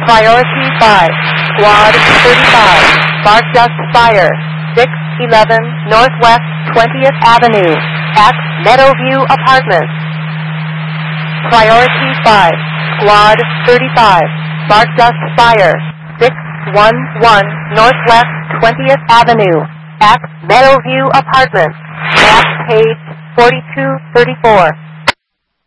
Priority 5, Squad 35, Barkdust Fire, 611 Northwest 20th Avenue, at Meadowview Apartments. Priority 5, Squad 35, Barkdust Fire, 611 Northwest 20th Avenue, at Meadowview Apartments, map page 4234.